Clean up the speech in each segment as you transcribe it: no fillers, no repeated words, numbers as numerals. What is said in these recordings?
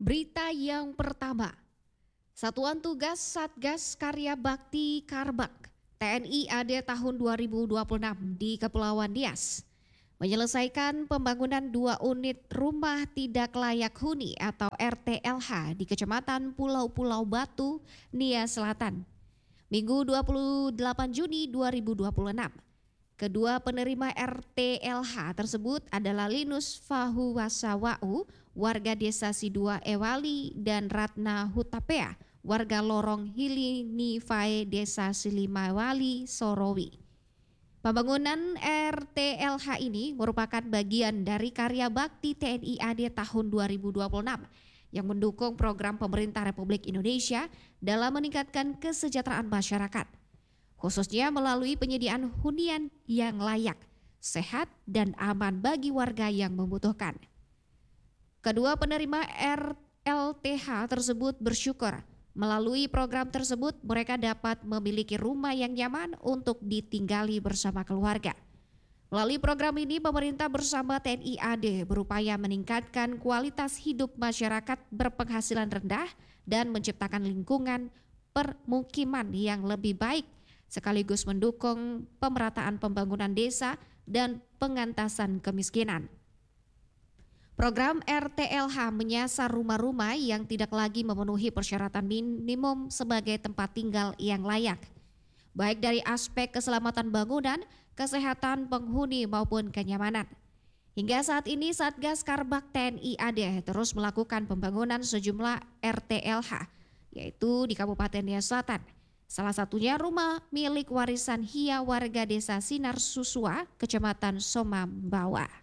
Berita yang pertama, Satuan Tugas Satgas Karya Bakti Karbak TNI AD tahun 2026 di Kepulauan Nias menyelesaikan pembangunan 2 unit rumah tidak layak huni atau RTLH di Kecamatan Pulau-Pulau Batu, Nias Selatan, Minggu 28 Juni 2026. Kedua penerima RTLH tersebut adalah Linus Fahuwasawau, warga desa Sidua Ewali, dan Ratna Hutapea, warga Lorong Hilinifai, desa Silimawali, Sorowi. Pembangunan RTLH ini merupakan bagian dari karya bakti TNI AD tahun 2026 yang mendukung program pemerintah Republik Indonesia dalam meningkatkan kesejahteraan masyarakat, khususnya melalui penyediaan hunian yang layak, sehat, dan aman bagi warga yang membutuhkan. Kedua penerima RLTH tersebut bersyukur melalui program tersebut mereka dapat memiliki rumah yang nyaman untuk ditinggali bersama keluarga. Melalui program ini pemerintah bersama TNI AD berupaya meningkatkan kualitas hidup masyarakat berpenghasilan rendah dan menciptakan lingkungan permukiman yang lebih baik, sekaligus mendukung pemerataan pembangunan desa dan pengentasan kemiskinan. Program RTLH menyasar rumah-rumah yang tidak lagi memenuhi persyaratan minimum sebagai tempat tinggal yang layak, baik dari aspek keselamatan bangunan, kesehatan penghuni maupun kenyamanan. Hingga saat ini Satgas Karbak TNI AD terus melakukan pembangunan sejumlah RTLH, yaitu di Kabupaten Nias Selatan. Salah satunya rumah milik warisan Hia warga desa Sinar Susua, Kecamatan Somambawa.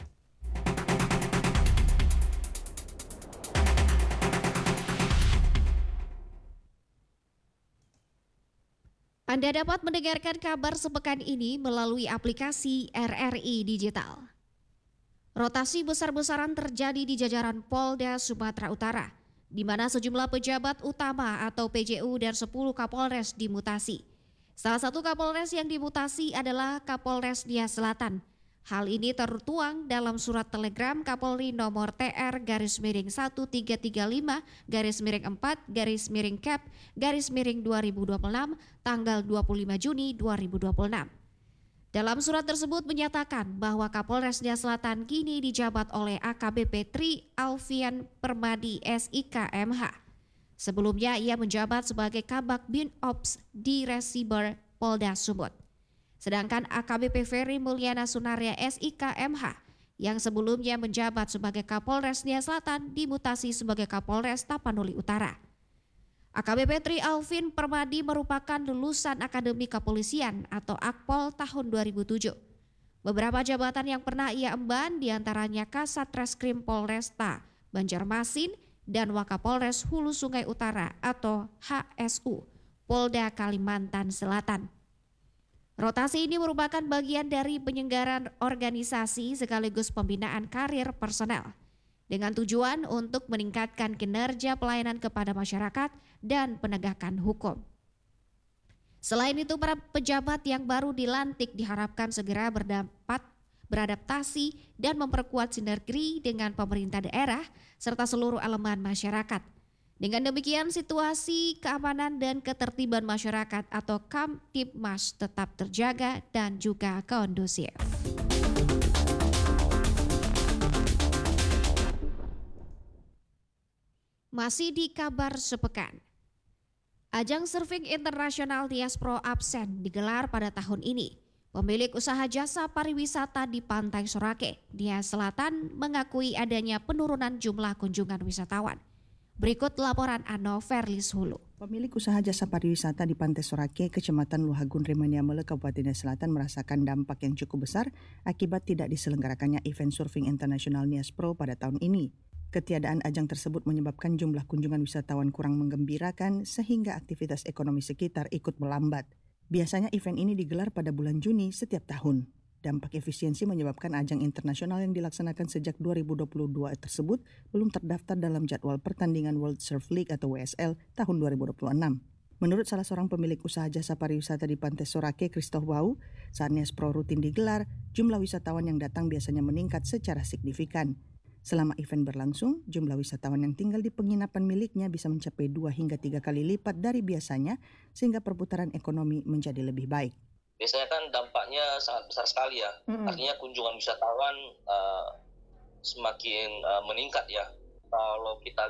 Anda dapat mendengarkan kabar sepekan ini melalui aplikasi RRI Digital. Rotasi besar-besaran terjadi di jajaran Polda Sumatera Utara, di mana sejumlah pejabat utama atau PJU dan 10 Kapolres dimutasi. Salah satu Kapolres yang dimutasi adalah Kapolres Nias Selatan. Hal ini tertuang dalam surat telegram Kapolri nomor TR-13-4-4-Cap-2026 tanggal 25 Juni 2026. Dalam surat tersebut menyatakan bahwa Kapolres Nias Selatan kini dijabat oleh AKBP Tri Alfian Permadi SIK MH. Sebelumnya ia menjabat sebagai Kabak Bin Ops di Resiber Polda Sumut. Sedangkan AKBP Ferry Mulyana Sunaria SIK MH yang sebelumnya menjabat sebagai Kapolres Nias Selatan dimutasi sebagai Kapolres Tapanuli Utara. AKBP Tri Alvin Permadi merupakan lulusan Akademi Kepolisian atau Akpol tahun 2007. Beberapa jabatan yang pernah ia emban diantaranya Kasat Reskrim Polresta Banjarmasin dan Wakapolres Hulu Sungai Utara atau HSU Polda Kalimantan Selatan. Rotasi ini merupakan bagian dari penyelenggaraan organisasi sekaligus pembinaan karir personel dengan tujuan untuk meningkatkan kinerja pelayanan kepada masyarakat dan penegakan hukum. Selain itu, para pejabat yang baru dilantik diharapkan segera beradaptasi dan memperkuat sinergi dengan pemerintah daerah serta seluruh elemen masyarakat. Dengan demikian, situasi keamanan dan ketertiban masyarakat atau Kamtibmas tetap terjaga dan juga kondusif. Masih di kabar sepekan, ajang surfing internasional Nias Pro Absen digelar pada tahun ini. Pemilik usaha jasa pariwisata di Pantai Sorake, Nias Selatan mengakui adanya penurunan jumlah kunjungan wisatawan. Berikut laporan Ano Ferlis Hulu. Pemilik usaha jasa pariwisata di Pantai Sorake, Kecamatan Luhagun, Remaniamele, Kabupaten Nias Selatan merasakan dampak yang cukup besar akibat tidak diselenggarakannya event surfing internasional Nias Pro pada tahun ini. Ketiadaan ajang tersebut menyebabkan jumlah kunjungan wisatawan kurang menggembirakan sehingga aktivitas ekonomi sekitar ikut melambat. Biasanya event ini digelar pada bulan Juni setiap tahun. Dampak efisiensi menyebabkan ajang internasional yang dilaksanakan sejak 2022 tersebut belum terdaftar dalam jadwal pertandingan World Surf League atau WSL tahun 2026. Menurut salah seorang pemilik usaha jasa pariwisata di Pantai Sorake, Christoph Wau, saat Nias Pro rutin digelar, jumlah wisatawan yang datang biasanya meningkat secara signifikan. Selama event berlangsung, jumlah wisatawan yang tinggal di penginapan miliknya bisa mencapai 2 hingga 3 kali lipat dari biasanya, sehingga perputaran ekonomi menjadi lebih baik. Biasanya kan dampaknya sangat besar sekali ya. Artinya kunjungan wisatawan semakin meningkat ya. Kalau kita